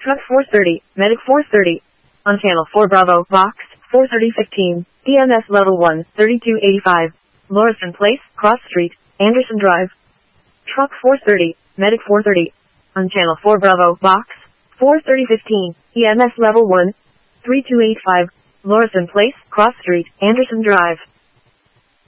Truck 430, Medic 430. On Channel 4 Bravo, Box 43015, EMS Level 1, 3285. Lauriston Place, Cross Street, Anderson Drive. Truck 430, Medic 430. On Channel 4 Bravo, Box 43015, EMS Level 1, 3285. Lauriston Place, Cross Street, Anderson Drive.